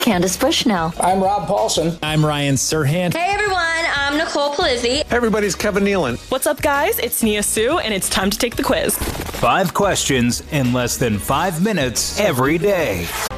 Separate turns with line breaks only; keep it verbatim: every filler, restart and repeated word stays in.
Candace Bushnell.
I'm Rob Paulson.
I'm Ryan Serhant.
Hey everyone, I'm Nicole Palizzi.
Everybody's Kevin Nealon.
What's up, guys? It's Nia Sue, and it's time to take the quiz.
Five questions in less than five minutes every day.